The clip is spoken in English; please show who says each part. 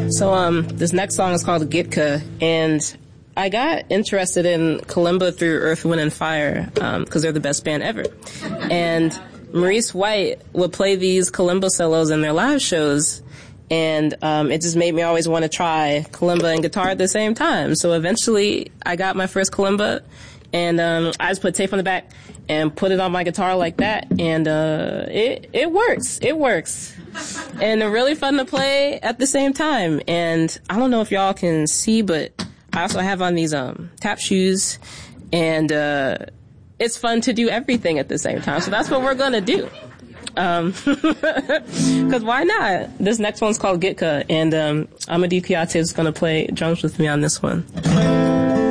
Speaker 1: So, this next song is called Gitka, and I got interested in kalimba through Earth, Wind & Fire, because they're the best band ever. And Maurice White would play these kalimba solos in their live shows, and it just made me always want to try kalimba and guitar at the same time. So eventually I got my first kalimba, and I just put tape on the back and put it on my guitar like that, and it works. It works. And they're really fun to play at the same time. And I don't know if y'all can see, but I also have on these tap shoes, and it's fun to do everything at the same time. So that's what we're gonna do. Cause why not? This next one's called Gitka, and Amadou Kiate is gonna play drums with me on this one.